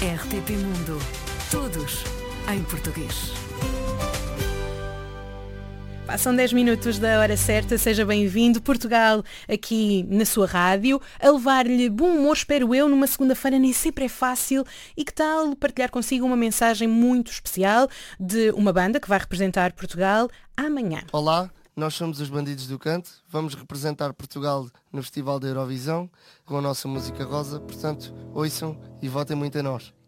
RTP Mundo. Todos em português. Passam 10 minutos da hora certa, seja bem-vindo. Portugal aqui na sua rádio, a levar-lhe bom humor, espero eu, numa segunda-feira nem sempre é fácil. E que tal partilhar consigo uma mensagem muito especial de uma banda que vai representar Portugal amanhã? Olá, nós somos os Bandidos do Canto, vamos representar Portugal no Festival da Eurovisão com a nossa música rosa, portanto, ouçam e votem muito a nós.